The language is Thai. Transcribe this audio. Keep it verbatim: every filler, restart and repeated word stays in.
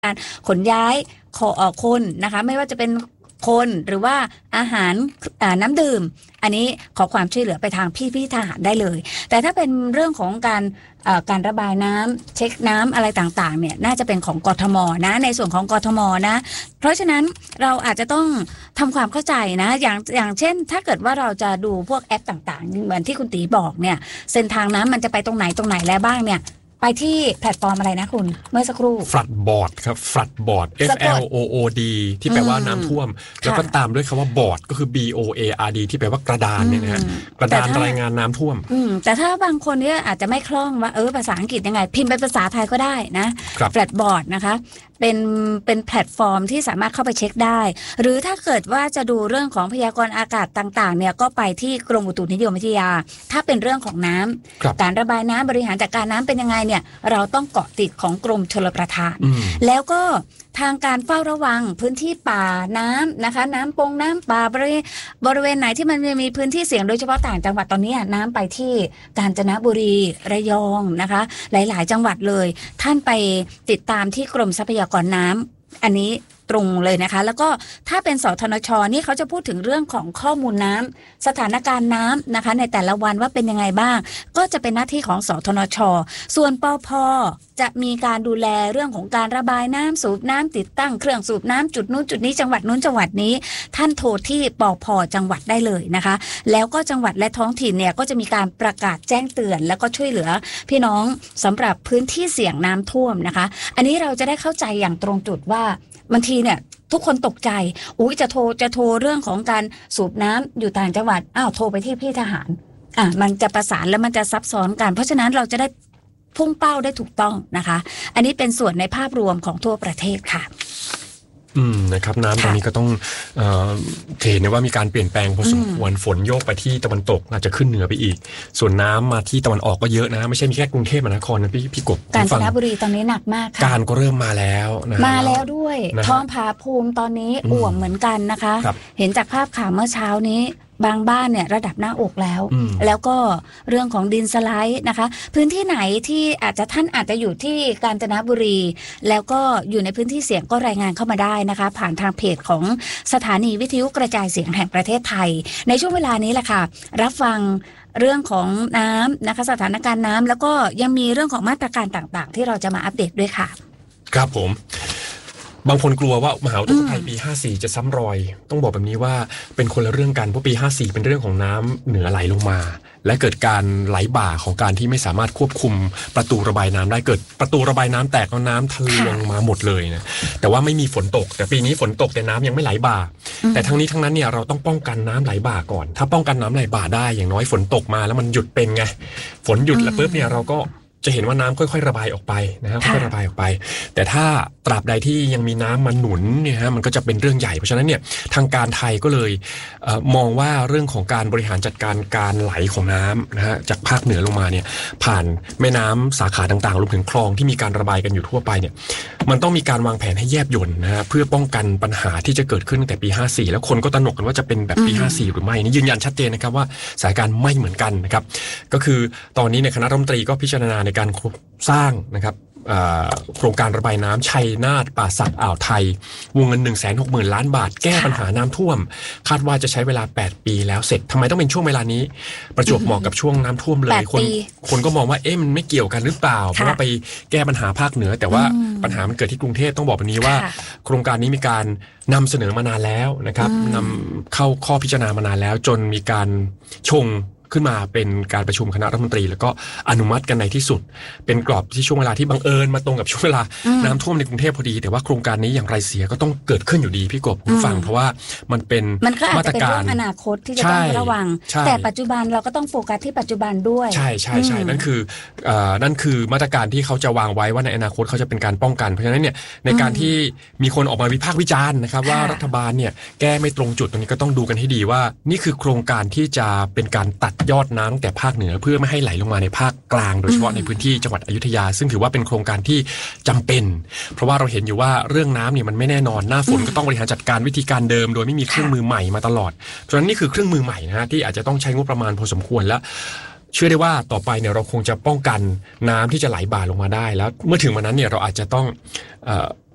การขนย้ายคนนะคะไม่ว่าจะเป็นคนหรือว่าอาหารน้ำดื่มอันนี้ขอความช่วยเหลือไปทางพี่พี่ทหารได้เลยแต่ถ้าเป็นเรื่องของการการระบายน้ำเช็คน้ำอะไรต่างๆเนี่ยน่าจะเป็นของกทมนะในส่วนของกทมนะเพราะฉะนั้นเราอาจจะต้องทำความเข้าใจนะอย่างอย่างเช่นถ้าเกิดว่าเราจะดูพวกแอปต่างๆเหมือนที่คุณตีบอกเนี่ยเส้นทางน้ำมันจะไปตรงไหนตรงไหนแล้วบ้างเนี่ยไปที่แพลตฟอร์มอะไรนะคุณเมื่อสักครู่ Floodboard ครับ Floodboard F L O O D ที่แปลว่าน้ำท่วมแล้วก็ตามด้วยคำว่า board ก็คือ B O A R D ที่แปลว่ากระดานเนี่ยนะฮะกระดานรายงานน้ำท่วมแต่ถ้าบางคนเนี่ยอาจจะไม่คล่องว่าเออภาษาอังกฤษยังไงพิมพ์เป็นภาษาไทยก็ได้นะ Floodboard นะคะเป็นเป็นแพลตฟอร์มที่สามารถเข้าไปเช็คได้หรือถ้าเกิดว่าจะดูเรื่องของพยากรณ์อากาศต่างๆเนี่ยก็ไปที่กรมอุตุนิยมวิทยาถ้าเป็นเรื่องของน้ำการระบายน้ำบริหารจัดการน้ำเป็นยังไงเนี่ยเราต้องเกาะติดของกรมชลประทานแล้วก็ทางการเฝ้าระวังพื้นที่ป่าน้ำนะคะน้ำปงน้ำป่าบริเวณบริเวณไหนที่มันมีพื้นที่เสี่ยงโดยเฉพาะต่างจังหวัดตอนนี้น้ำไปที่กาญจนบุรีระยองนะคะหลายๆจังหวัดเลยท่านไปติดตามที่กรมทรัพยากรน้ำอันนี้ตรงเลยนะคะแล้วก็ถ้าเป็นสทนช.นี่เขาจะพูดถึงเรื่องของข้อมูลน้ำสถานการณ์น้ำนะคะในแต่ละวันว่าเป็นยังไงบ้างก็จะเป็นหน้าที่ของสทนช.ส่วนปภ.จะมีการดูแลเรื่องของการระบายน้ำสูบน้ำติดตั้งเครื่องสูบน้ำจุดนู้นจุดนี้จังหวัดนู้นจังหวัดนี้ท่านโทรที่ปภ.จังหวัดได้เลยนะคะแล้วก็จังหวัดและท้องถิ่นเนี่ยก็จะมีการประกาศแจ้งเตือนแล้วก็ช่วยเหลือพี่น้องสำหรับพื้นที่เสี่ยงน้ำท่วมนะคะอันนี้เราจะได้เข้าใจอย่างตรงจุดว่าบางทีเนี่ยทุกคนตกใจอุ๊ยจะโทรจะโทรเรื่องของการสูบน้ำอยู่ต่างจังหวัดอ้าวโทรไปที่พี่ทหารอ่ะมันจะประสานแล้วมันจะซับซ้อนกันเพราะฉะนั้นเราจะได้พุ่งเป้าได้ถูกต้องนะคะอันนี้เป็นส่วนในภาพรวมของทั่วประเทศค่ะอืมนะครับน้ำตอนนี้ก็ต้องเอ่อเห็นว่ามีการเปลี่ยนแปลงพอสมควรฝนโยกไปที่ตะวันตกอาจจะขึ้นเหนือไปอีกส่วนน้ำมาที่ตะวันออกก็เยอะนะไม่ใช่มีแค่กรุงเทพมหานครนะพี่พี่กบกาญจนบุรีตอนนี้หนักมากค่ะการก็เริ่มมาแล้วนะมาแล้วด้วยท้องผาภูมิตอนนี้อ่วมเหมือนกันนะคะเห็นจากภาพข่าวเมื่อเช้านี้บางบ้านเนี่ยระดับหน้าอกแล้วแล้วก็เรื่องของดินสไลด์นะคะพื้นที่ไหนที่อาจจะท่านอาจจะอยู่ที่กาญจนบุรีแล้วก็อยู่ในพื้นที่เสี่ยงก็รายงานเข้ามาได้นะคะผ่านทางเพจของสถานีวิทยุกระจายเสียงแห่งประเทศไทยในช่วงเวลานี้แหละค่ะรับฟังเรื่องของน้ำนะคะสถานการณ์น้ำแล้วก็ยังมีเรื่องของมาตรการต่างๆที่เราจะมาอัปเดตด้วยค่ะครับผมบางคนกลัวว่ามหาอุทกภัยปีห้าสี่จะซ้ำรอยต้องบอกแบบนี้ว่าเป็นคนละเรื่องกันเพราะปีห้าสี่เป็นเรื่องของน้ำเหนือไหลลงมาและเกิดการไหลบ่าของการที่ไม่สามารถควบคุมประตูระบายน้ำได้เกิดประตูระบายน้ำแตกแล้วน้ำทะลวงมาหมดเลยนะแต่ว่าไม่มีฝนตกแต่ปีนี้ฝนตกแต่น้ำยังไม่ไหลบ่าแต่ทั้งนี้ทั้งนั้นเนี่ยเราต้องป้องกันน้ำไหลบ่าก่อนถ้าป้องกันน้ำไหลบ่าได้อย่างน้อยฝนตกมาแล้วมันหยุดเป็นไงฝนหยุดแล้วปุ๊บเนี่ยเราก็จะเห็นว่าน้ำค่อยๆระบายออกไปนะครับค่อยๆระบายออกไปแต่ถ้าตราบใดที่ยังมีน้ำมาหนุนเนี่ยฮะมันก็จะเป็นเรื่องใหญ่เพราะฉะนั้นเนี่ยทางการไทยก็เลยเอ่อมองว่าเรื่องของการบริหารจัดการการไหลของน้ำนะฮะจากภาคเหนือลงมาเนี่ยผ่านแม่น้ำสาขาต่างๆรวมถึงคลองที่มีการระบายกันอยู่ทั่วไปเนี่ยมันต้องมีการวางแผนให้แยบยลนะฮะเพื่อป้องกันปัญหาที่จะเกิดขึ้นตั้งแต่ปีห้าสี่แล้วคนก็ตระหนกกันว่าจะเป็นแบบปีห้าสี่หรือไม่นี่ยืนยันชัดเจนนะครับว่าสถานการณ์ไม่เหมือนกันนะครับก็คือตอนนี้ในคณะรัฐมนตรีก็พิจารณาในการสร้างนะครับโครงการระบายน้ำชัยนาทป่าสักอ่าวไทยวงเงิน หนึ่งแสนหกหมื่น ล้านบาทแก้ปัญหาน้ำท่วมคาดว่าจะใช้เวลาแปดปีแล้วเสร็จทำไมต้องเป็นช่วงเวลานี้ประจวบเหมาะกับช่วงน้ำท่วมเลยคนคนก็มองว่าเอ๊ะมันไม่เกี่ยวกันหรือเปล่าเพราะว่าไปแก้ปัญหาภาคเหนือแต่ว่าปัญหามันเกิดที่กรุงเทพต้องบอกแบบนี้ว่าโครงการนี้มีการนำเสนอมานานแล้วนะครับนำเข้าข้อพิจารณามานานแล้วจนมีการชงขึ้นมาเป็นการประชุมคณะรัฐมนตรีแล้วก็อนุมัติกันในที่สุดเป็นกรอบที่ช่วงเวลาที่บังเอิญมาตรงกับช่วงเวลาน้ำท่วมในกรุงเทพพอดีแต่ว่าโครงการนี้อย่างไรเสียก็ต้องเกิดขึ้นอยู่ดีพี่กบผู้ฟังเพราะว่ามันเป็นมาตรการอนาคตที่จะต้องระวังแต่ปัจจุบันเราก็ต้องโฟกัสที่ปัจจุบันด้วยใช่ใช่ใช่นั่นคือนั่นคือมาตรการที่เขาจะวางไว้ว่าในอนาคตเขาจะเป็นการป้องกันเพราะฉะนั้นเนี่ยในการที่มีคนออกมาวิพากษ์วิจารณ์นะครับว่ารัฐบาลเนี่ยแก้ไม่ตรงจุดตรงนี้ก็ต้องดูกันให้ดีว่านี่คือโครงการที่จะเป็นการตัดยอดน้ำแต่ภาคเหนือเพื่อไม่ให้ไหลลงมาในภาคกลางโดยเฉพาะในพื้นที่จังหวัดอยุธยาซึ่งถือว่าเป็นโครงการที่จำเป็นเพราะว่าเราเห็นอยู่ว่าเรื่องน้ำเนี่ยมันไม่แน่นอนหน้าฝนก็ต้องบริหารจัดการวิธีการเดิมโดยไม่มีเครื่องมือใหม่มาตลอดเพราะฉะนั้นนี่คือเครื่องมือใหม่นะฮะที่อาจจะต้องใช้งบประมาณพอสมควรและเชื่อได้ว่าต่อไปเนี่ยเราคงจะป้องกันน้ำที่จะไหลบ่าลงมาได้แล้วเมื่อถึงวันนั้นเนี่ยเราอาจจะต้องเอ่อ